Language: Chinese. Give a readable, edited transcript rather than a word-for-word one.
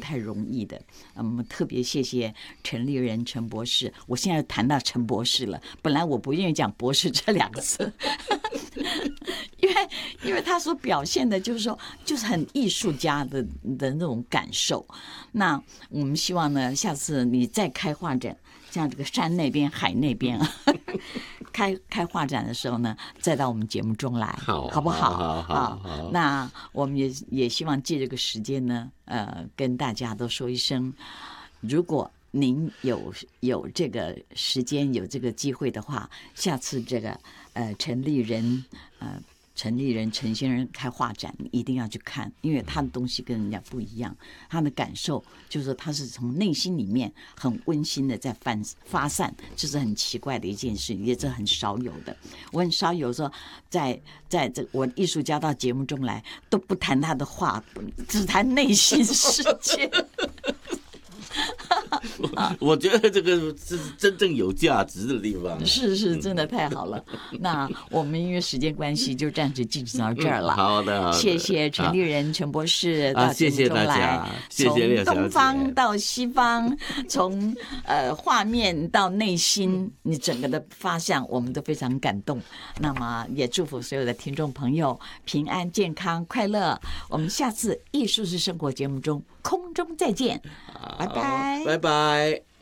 太容易的。特别谢谢陈立人陈博士，我现在谈到陈博士了，本来我不愿意讲博士这两个字。因为他所表现的就是说，就是很艺术家的那种感受。那我们希望呢，下次你再开画展，像这个山那边、海那边开画展的时候呢，再到我们节目中来，好不好？好。那我们也希望借这个时间呢，跟大家都说一声，如果您有这个时间有这个机会的话，下次这个陈立人陈先生开画展，你一定要去看，因为他的东西跟人家不一样，他的感受就是他是从内心里面很温馨的在发散，这是很奇怪的一件事，也是很少有的。我很少有说在这我艺术家到节目中来都不谈他的画，只谈内心世界。 我觉得这个是真正有价值的地方， 是真的太好了。那我们因为时间关系就暂时进行到这儿了。 好的， 谢谢陈立人陈博士到节目中来， 谢谢列小姐， 从东方到西方，从画面到内心，你整个的发向我们都非常感动。那么也祝福所有的听众朋友平安健康快乐。我们下次艺术是生活节目中空中再见，拜拜， 拜拜。